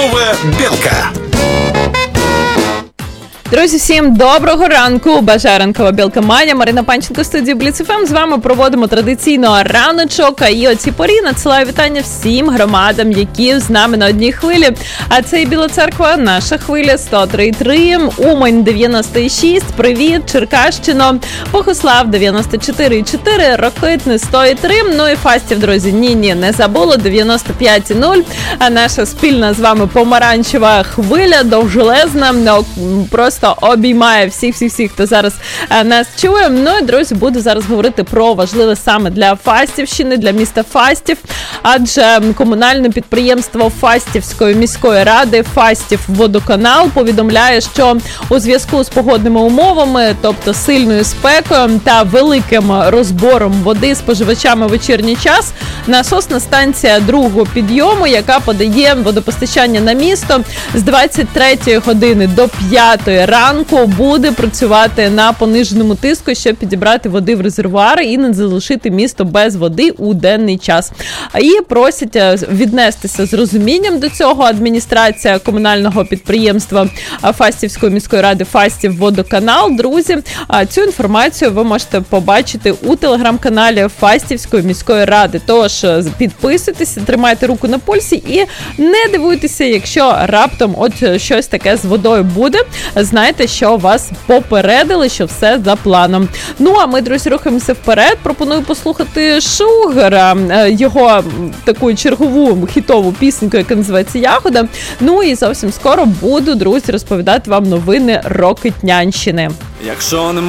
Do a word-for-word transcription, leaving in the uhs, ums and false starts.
Ранкова білка. Друзі, всім доброго ранку! Бажаю ранкова білка Маня, Марина Панченко в студії Бліц еф ем. З вами проводимо традиційно раночок, а і оці порі надсилаю вітання всім громадам, які з нами на одній хвилі. А це і Біла Церква, наша хвиля сто три і три, Умань дев'яносто шість, привіт, Черкащино, Богослав дев'яносто чотири і чотири, Рокитне сто і три, ну і Фастів, друзі, ні-ні, не забуло, дев'яносто п'ять і нуль, а наша спільна з вами помаранчева хвиля, довжелезна, просто обіймає всіх-всіх-всіх, хто зараз а, нас чує. Ну і, друзі, буду зараз говорити про важливе саме для Фастівщини, для міста Фастів, адже комунальне підприємство Фастівської міської ради Фастівводоканал повідомляє, що у зв'язку з погодними умовами, тобто сильною спекою та великим розбором води споживачами в вечірній час, насосна станція другого підйому, яка подає водопостачання на місто, з двадцять третьої години до п'ятої ранку буде працювати на пониженому тиску, щоб підібрати води в резервуари і не залишити місто без води у денний час. І просять віднестися з розумінням до цього адміністрація комунального підприємства Фастівської міської ради Фастівводоканал. Друзі, цю інформацію ви можете побачити у телеграм-каналі Фастівської міської ради. Тож підписуйтесь, тримайте руку на пульсі і не дивуйтеся, якщо раптом от щось таке з водою буде. Знаєте, що вас попередили, що все за планом. Ну, а ми, друзі, рухаємося вперед. Пропоную послухати Шугара, його таку чергову хітову пісеньку, яка називається «Ягода». Ну, і зовсім скоро буду, друзі, розповідати вам новини Рокитнянщини. Якщо не